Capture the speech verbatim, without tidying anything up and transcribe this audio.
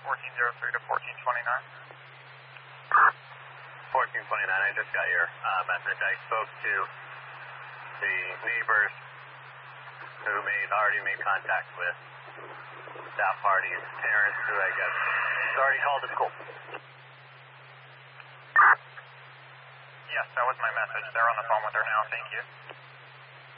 fourteen oh three to fourteen twenty-nine. fourteen twenty-nine, I just got your uh, message. I spoke to the neighbors who made already made contact with that party's parents, who I guess has already called the school. Yes, that was my message. They're on the phone with her now. Thank you.